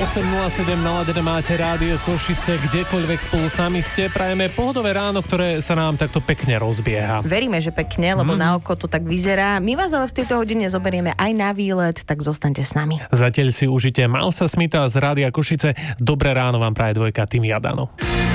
8.07 naladené máte Rádio Košice, kdekoľvek spolu s nami ste. Prajeme pohodové ráno, ktoré sa nám takto pekne rozbieha. Veríme, že pekne, lebo na oko to tak vyzerá. My vás ale v tejto hodine zoberieme aj na výlet, tak zostaňte s nami. Zatiaľ si užite Malsa Smitha z Rádia Košice. Dobré ráno vám praje dvojka Tým Jadano.